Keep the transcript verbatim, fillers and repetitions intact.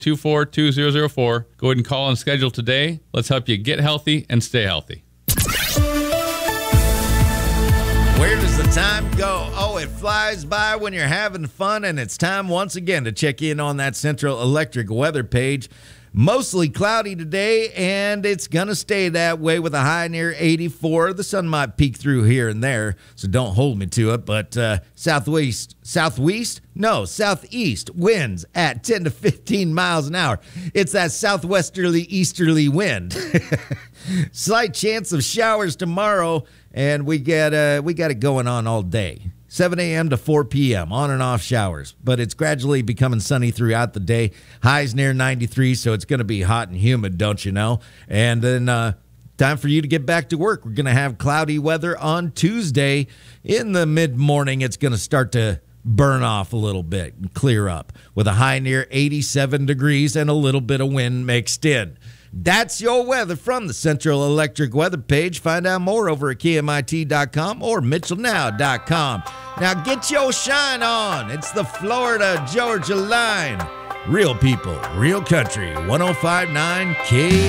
two four two zero zero four. Go ahead and call and schedule today. Let's help you get healthy and stay healthy. Where does the time go? Oh, it flies by when you're having fun, and it's time once again to check in on that Central Electric weather page. Mostly cloudy today, and it's going to stay that way with a high near eighty-four. The sun might peek through here and there, so don't hold me to it. But uh, southwest, southwest? No, southeast winds at ten to fifteen miles an hour. It's that southwesterly easterly wind. Slight chance of showers tomorrow, and we got uh, we got it going on all day. seven a.m. to four p.m., on and off showers. But it's gradually becoming sunny throughout the day. Highs near ninety-three, so it's going to be hot and humid, don't you know? And then uh, time for you to get back to work. We're going to have cloudy weather on Tuesday. In the mid-morning, it's going to start to burn off a little bit and clear up with a high near eighty-seven degrees and a little bit of wind mixed in. That's your weather from the Central Electric weather page. Find out more over at K M I T dot com or Mitchell Now dot com. Now get your shine on. It's the Florida Georgia line. Real people, real country. one oh five point nine K